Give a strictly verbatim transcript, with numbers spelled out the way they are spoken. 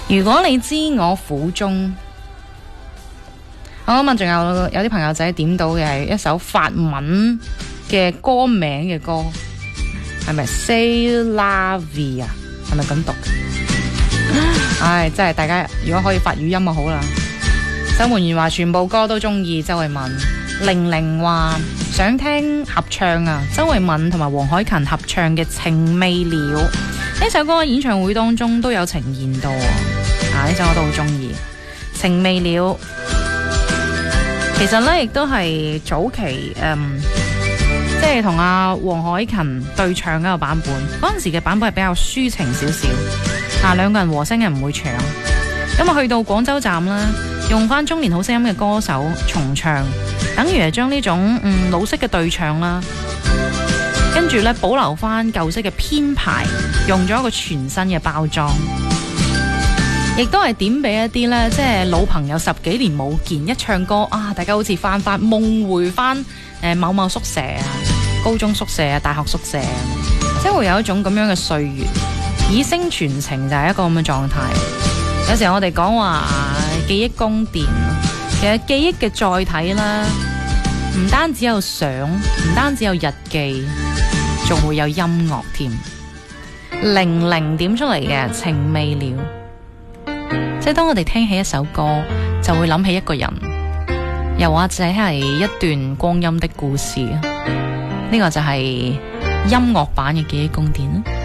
如果你知我苦衷，我諗仲有有啲朋友仔點到嘅係一首法文嘅歌名嘅歌，係咪 C'est la vie 啊？係咪咁讀？唉，真係大家如果可以發語音就好啦。周門元話全部歌都中意，周慧敏。玲玲話想聽合唱啊，周慧敏同埋黃凱芹合唱嘅《情未了》呢首歌喺演唱會當中都有呈現到啊！呢首我都好中意，《情未了》其實呢亦都係早期誒，即係同阿黃凱芹對唱嗰個版本，嗰陣時嘅版本係比較抒情少少，啊兩個人和聲係唔會搶，咁啊去到廣州站啦，用翻中年好聲音嘅歌手重唱。等於係將呢種嗯老式嘅對唱啦，跟住咧保留翻舊式嘅編排，用咗一個全新嘅包裝，亦都係點俾一啲咧，即係老朋友十幾年冇見，一唱歌啊，大家好似翻翻夢回翻誒、呃、某某宿舍啊、高中宿舍啊、大學宿舍啊，即係會有一種咁樣嘅歲月，以聲傳情就係一個咁嘅狀態。有時候我哋講話記憶宮殿。其實記憶嘅載體啦，唔單止有相，唔單止有日記，仲會有音樂添。零零點出嚟嘅情未了，即係當我哋聽起一首歌，就會諗起一個人，又或者係一段光陰的故事。呢個就係音樂版嘅記憶宮殿。